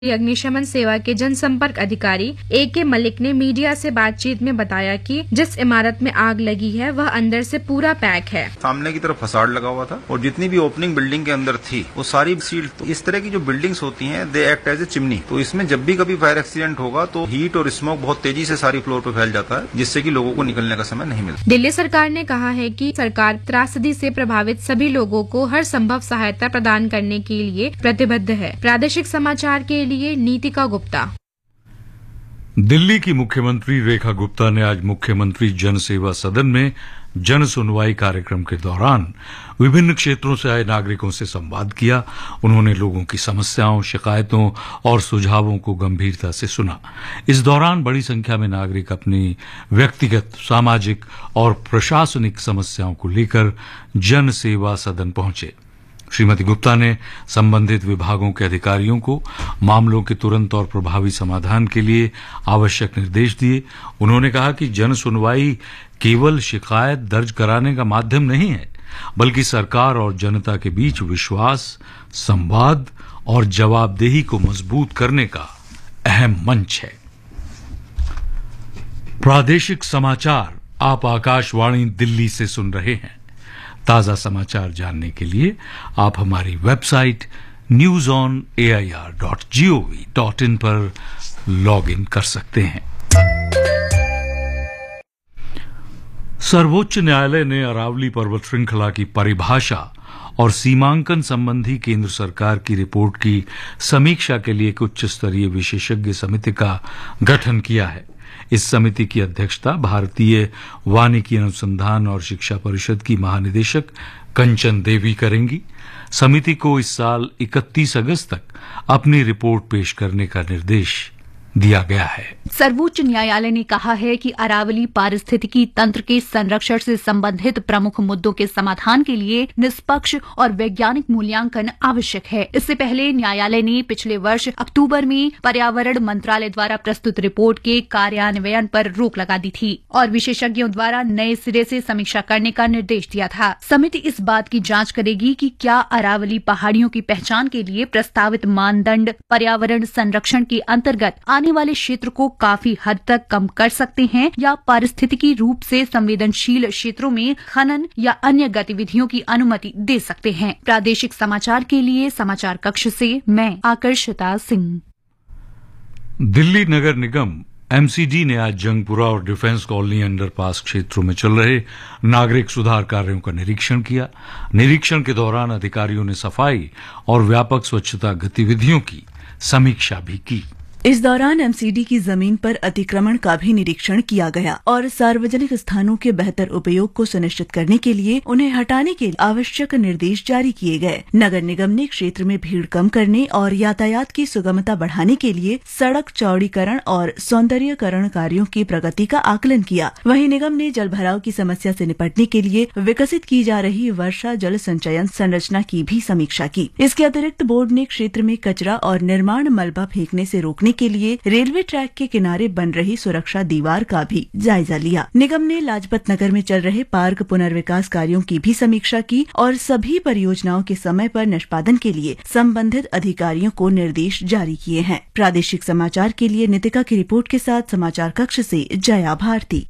अग्निशमन सेवा के जनसंपर्क अधिकारी A.K. मलिक ने मीडिया से बातचीत में बताया कि जिस इमारत में आग लगी है वह अंदर से पूरा पैक है। सामने की तरफ फसाड लगा हुआ था और जितनी भी ओपनिंग बिल्डिंग के अंदर थी वो सारी सील्ड। तो इस तरह की जो बिल्डिंग्स होती हैं they act as a chimney. तो इसमें जब भी कभी फायर एक्सीडेंट होगा तो हीट और स्मोक बहुत तेजी से सारी फ्लोर पर फैल जाता है, जिससे कि लोगों को निकलने का समय नहीं मिलता। दिल्ली सरकार ने कहा है कि सरकार त्रासदी से प्रभावित सभी लोगों को हर संभव सहायता प्रदान करने के लिए प्रतिबद्ध है। प्रादेशिक समाचार के लिए नीतिका गुप्ता। दिल्ली की मुख्यमंत्री रेखा गुप्ता ने आज मुख्यमंत्री जन सेवा सदन में जन सुनवाई कार्यक्रम के दौरान विभिन्न क्षेत्रों से आए नागरिकों से संवाद किया। उन्होंने लोगों की समस्याओं, शिकायतों और सुझावों को गंभीरता से सुना। इस दौरान बड़ी संख्या में नागरिक अपनी व्यक्तिगत, सामाजिक और प्रशासनिक समस्याओं को लेकर जन सेवा सदन पहुंचे। श्रीमती गुप्ता ने संबंधित विभागों के अधिकारियों को मामलों के तुरंत और प्रभावी समाधान के लिए आवश्यक निर्देश दिए। उन्होंने कहा कि जन सुनवाई केवल शिकायत दर्ज कराने का माध्यम नहीं है, बल्कि सरकार और जनता के बीच विश्वास, संवाद और जवाबदेही को मजबूत करने का अहम मंच है। प्रादेशिक समाचार आप आकाशवाणी दिल्ली से सुन रहे हैं। ताजा समाचार जानने के लिए आप हमारी वेबसाइट newsonair.gov.in पर लॉग इन कर सकते हैं। सर्वोच्च न्यायालय ने अरावली पर्वत श्रृंखला की परिभाषा और सीमांकन संबंधी केंद्र सरकार की रिपोर्ट की समीक्षा के लिए एक उच्च स्तरीय विशेषज्ञ समिति का गठन किया है। इस समिति की अध्यक्षता भारतीय वानिकी अनुसंधान और शिक्षा परिषद की महानिदेशक कंचन देवी करेंगी। समिति को इस साल 31 अगस्त तक अपनी रिपोर्ट पेश करने का निर्देश दिया गया है। सर्वोच्च न्यायालय ने कहा है कि अरावली पारिस्थितिकी तंत्र के संरक्षण से संबंधित प्रमुख मुद्दों के समाधान के लिए निष्पक्ष और वैज्ञानिक मूल्यांकन आवश्यक है। इससे पहले न्यायालय ने पिछले वर्ष अक्टूबर में पर्यावरण मंत्रालय द्वारा प्रस्तुत रिपोर्ट के कार्यान्वयन पर रोक लगा दी थी और विशेषज्ञों द्वारा नए सिरे से समीक्षा करने का निर्देश दिया था। समिति इस बात की जांच करेगी कि क्या अरावली पहाड़ियों की पहचान के लिए प्रस्तावित मानदंड पर्यावरण संरक्षण के अंतर्गत आने वाले क्षेत्र को काफी हद तक कम कर सकते हैं या पारिस्थितिकी रूप से संवेदनशील क्षेत्रों में खनन या अन्य गतिविधियों की अनुमति दे सकते हैं। प्रादेशिक समाचार के लिए समाचार कक्ष से मैं आकर्षिता सिंह। दिल्ली नगर निगम MCD ने आज जंगपुरा और डिफेंस कॉलोनी अंडरपास क्षेत्रों में चल रहे नागरिक सुधार कार्यों का निरीक्षण किया। निरीक्षण के दौरान अधिकारियों ने सफाई और व्यापक स्वच्छता गतिविधियों की समीक्षा भी की। इस दौरान MCD की जमीन पर अतिक्रमण का भी निरीक्षण किया गया और सार्वजनिक स्थानों के बेहतर उपयोग को सुनिश्चित करने के लिए उन्हें हटाने के आवश्यक निर्देश जारी किए गए। नगर निगम ने क्षेत्र में भीड़ कम करने और यातायात की सुगमता बढ़ाने के लिए सड़क चौड़ीकरण और सौंदर्यीकरण कार्यों की प्रगति का आकलन किया। वहीं निगम ने जल भराव की समस्या से निपटने के लिए विकसित की जा रही वर्षा जल संचयन संरचना की भी समीक्षा की। इसके अतिरिक्त बोर्ड ने क्षेत्र में कचरा और निर्माण मलबा फेंकने से रोकने के लिए रेलवे ट्रैक के किनारे बन रही सुरक्षा दीवार का भी जायजा लिया। निगम ने लाजपत नगर में चल रहे पार्क पुनर्विकास कार्यों की भी समीक्षा की और सभी परियोजनाओं के समय पर निष्पादन के लिए संबंधित अधिकारियों को निर्देश जारी किए हैं। प्रादेशिक समाचार के लिए नितिका की रिपोर्ट के साथ समाचार कक्ष से जया भारती।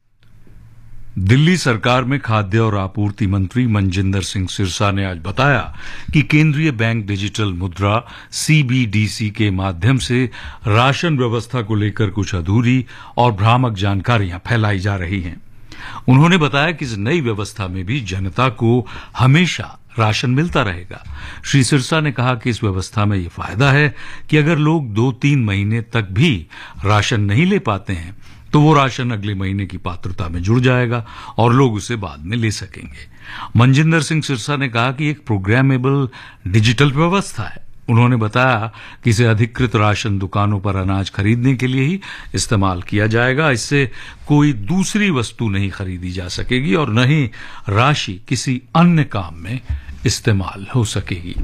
दिल्ली सरकार में खाद्य और आपूर्ति मंत्री मनजिंदर सिंह सिरसा ने आज बताया कि केंद्रीय बैंक डिजिटल मुद्रा CBDC के माध्यम से राशन व्यवस्था को लेकर कुछ अधूरी और भ्रामक जानकारियां फैलाई जा रही हैं। उन्होंने बताया कि इस नई व्यवस्था में भी जनता को हमेशा राशन मिलता रहेगा। श्री सिरसा ने कहा कि इस व्यवस्था में ये फायदा है कि अगर लोग 2-3 महीने तक भी राशन नहीं ले पाते हैं तो वो राशन अगले महीने की पात्रता में जुड़ जाएगा और लोग उसे बाद में ले सकेंगे। मनजिंदर सिंह सिरसा ने कहा कि एक प्रोग्रामेबल डिजिटल व्यवस्था है। उन्होंने बताया कि इसे अधिकृत राशन दुकानों पर अनाज खरीदने के लिए ही इस्तेमाल किया जाएगा। इससे कोई दूसरी वस्तु नहीं खरीदी जा सकेगी और न ही राशि किसी अन्य काम में इस्तेमाल हो सकेगी।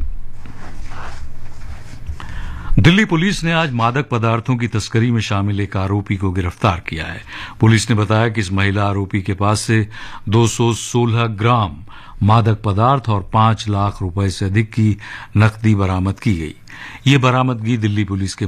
दिल्ली पुलिस ने आज मादक पदार्थों की तस्करी में शामिल एक आरोपी को गिरफ्तार किया है। पुलिस ने बताया कि इस महिला आरोपी के पास से 216 ग्राम मादक पदार्थ और 5 लाख रुपए से अधिक की नकदी बरामद की गई। ये बरामदगी दिल्ली पुलिस के